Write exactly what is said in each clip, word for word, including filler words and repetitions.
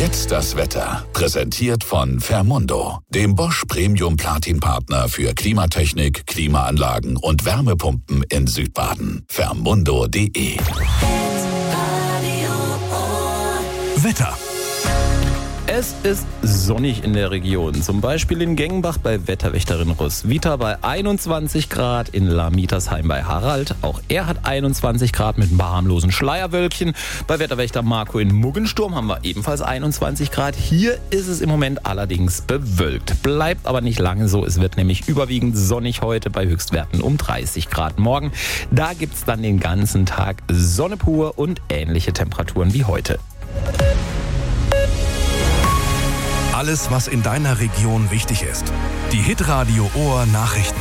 Jetzt das Wetter. Präsentiert von Fermundo, dem Bosch Premium Platin Partner für Klimatechnik, Klimaanlagen und Wärmepumpen in Südbaden. Fermundo punkt de. Wetter. Es ist sonnig in der Region, zum Beispiel in Gengenbach bei Wetterwächterin Roswitha bei einundzwanzig Grad, in Lamitersheim bei Harald. Auch er hat einundzwanzig Grad mit ein paar harmlosen Schleierwölkchen. Bei Wetterwächter Marco in Muggensturm haben wir ebenfalls einundzwanzig Grad. Hier ist es im Moment allerdings bewölkt. Bleibt aber nicht lange so, es wird nämlich überwiegend sonnig heute bei Höchstwerten um dreißig Grad morgen. Da gibt's dann den ganzen Tag Sonne pur und ähnliche Temperaturen wie heute. Alles, was in deiner Region wichtig ist. Die Hitradio Ohr Nachrichten.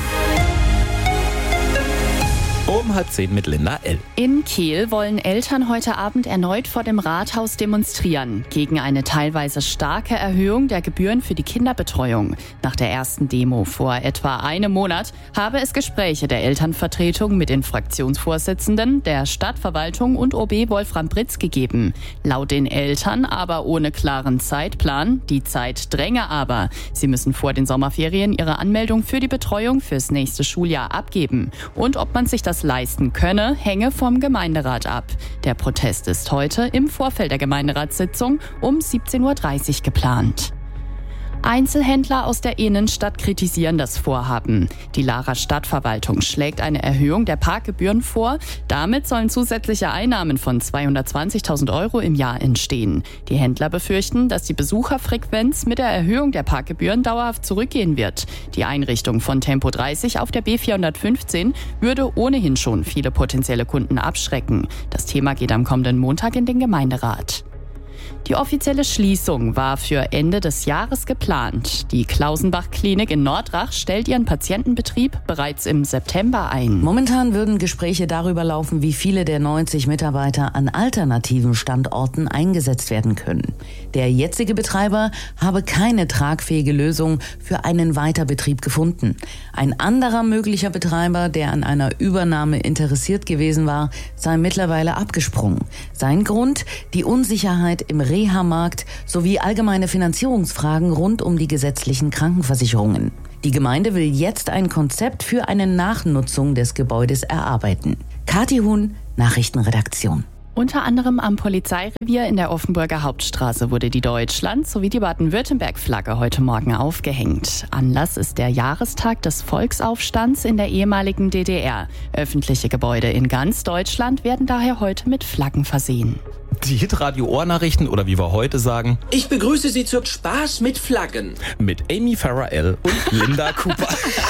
Um halb zehn mit Linda L. In Kehl wollen Eltern heute Abend erneut vor dem Rathaus demonstrieren. Gegen eine teilweise starke Erhöhung der Gebühren für die Kinderbetreuung. Nach der ersten Demo vor etwa einem Monat habe es Gespräche der Elternvertretung mit den Fraktionsvorsitzenden, der Stadtverwaltung und O B Wolfram Britz gegeben. Laut den Eltern aber ohne klaren Zeitplan. Die Zeit dränge aber. Sie müssen vor den Sommerferien ihre Anmeldung für die Betreuung fürs nächste Schuljahr abgeben. Und ob man sich das leisten könne, hänge vom Gemeinderat ab. Der Protest ist heute im Vorfeld der Gemeinderatssitzung um siebzehn Uhr dreißig geplant. Einzelhändler aus der Innenstadt kritisieren das Vorhaben. Die Lahrer Stadtverwaltung schlägt eine Erhöhung der Parkgebühren vor. Damit sollen zusätzliche Einnahmen von zweihundertzwanzigtausend Euro im Jahr entstehen. Die Händler befürchten, dass die Besucherfrequenz mit der Erhöhung der Parkgebühren dauerhaft zurückgehen wird. Die Einrichtung von Tempo dreißig auf der B vierhundertfünfzehn würde ohnehin schon viele potenzielle Kunden abschrecken. Das Thema geht am kommenden Montag in den Gemeinderat. Die offizielle Schließung war für Ende des Jahres geplant. Die Klausenbach-Klinik in Nordrach stellt ihren Patientenbetrieb bereits im September ein. Momentan würden Gespräche darüber laufen, wie viele der neunzig Mitarbeiter an alternativen Standorten eingesetzt werden können. Der jetzige Betreiber habe keine tragfähige Lösung für einen Weiterbetrieb gefunden. Ein anderer möglicher Betreiber, der an einer Übernahme interessiert gewesen war, sei mittlerweile abgesprungen. Sein Grund: die Unsicherheit im Reha-Markt sowie allgemeine Finanzierungsfragen rund um die gesetzlichen Krankenversicherungen. Die Gemeinde will jetzt ein Konzept für eine Nachnutzung des Gebäudes erarbeiten. Kathi Huhn, Nachrichtenredaktion. Unter anderem am Polizeirevier in der Offenburger Hauptstraße wurde die Deutschland- sowie die Baden-Württemberg-Flagge heute Morgen aufgehängt. Anlass ist der Jahrestag des Volksaufstands in der ehemaligen D D R. Öffentliche Gebäude in ganz Deutschland werden daher heute mit Flaggen versehen. Die Hitradio Ohrnachrichten, oder wie wir heute sagen, ich begrüße Sie zu Spaß mit Flaggen. Mit Amy Farrah L. und Linda Cooper.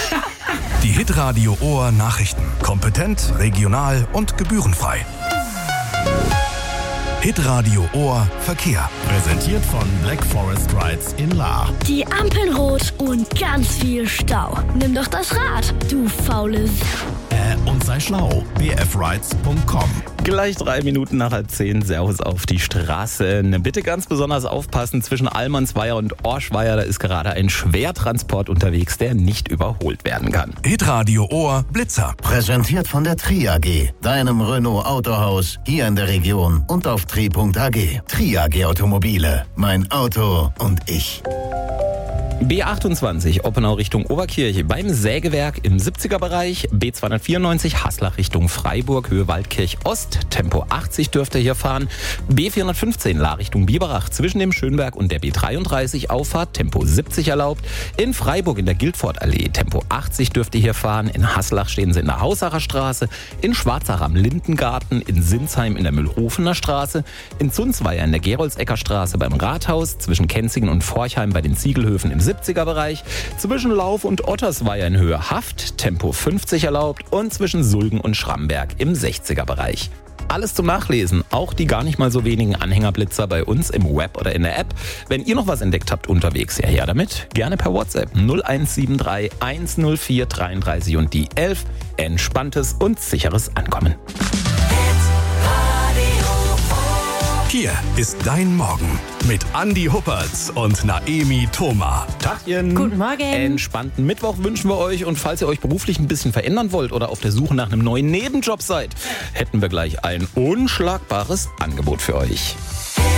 Die Hitradio Ohr Nachrichten. Kompetent, regional und gebührenfrei. Hitradio Ohr Verkehr. Präsentiert von Black Forest Rides in Lahr. Die Ampeln rot und ganz viel Stau. Nimm doch das Rad, du faule S- Äh, und sei schlau. b f rides punkt com. Gleich drei Minuten nach halb zehn. Servus auf die Straße. Bitte ganz besonders aufpassen, zwischen Allmannsweier und Orschweier, da ist gerade ein Schwertransport unterwegs, der nicht überholt werden kann. Hitradio Ohr Blitzer. Präsentiert von der Tri A G, deinem Renault Autohaus hier in der Region und auf tri punkt a g. Tri A G Automobile, mein Auto und ich. B achtundzwanzig Oppenau Richtung Oberkirche beim Sägewerk im siebziger-Bereich. B zweihundertvierundneunzig Haslach Richtung Freiburg, Höhe Waldkirch Ost. Tempo achtzig dürfte hier fahren. B vierhundertfünfzehn Lahr Richtung Biberach zwischen dem Schönberg und der B dreiunddreißig Auffahrt. Tempo siebzig erlaubt. In Freiburg in der Gildfortallee Tempo achtzig dürfte hier fahren. In Haslach stehen sie in der Hausacher Straße. In Schwarzach am Lindengarten. In Sinsheim in der Mühlhofener Straße. In Zunzweier in der Geroldsecker Straße beim Rathaus. Zwischen Kenzingen und Forchheim bei den Ziegelhöfen im siebziger-Bereich, zwischen Lauf und Ottersweier in Höhe Haft, Tempo fünfzig erlaubt und zwischen Sulgen und Schramberg im sechziger-Bereich. Alles zum Nachlesen, auch die gar nicht mal so wenigen Anhängerblitzer bei uns im Web oder in der App. Wenn ihr noch was entdeckt habt unterwegs, ja her damit, gerne per WhatsApp null eins sieben drei eins null vier dreiunddreißig und die elf. Entspanntes und sicheres Ankommen. Hier ist dein Morgen mit Andi Huppertz und Naemi Thoma. Tachchen. Guten Morgen. Entspannten Mittwoch wünschen wir euch, und falls ihr euch beruflich ein bisschen verändern wollt oder auf der Suche nach einem neuen Nebenjob seid, hätten wir gleich ein unschlagbares Angebot für euch.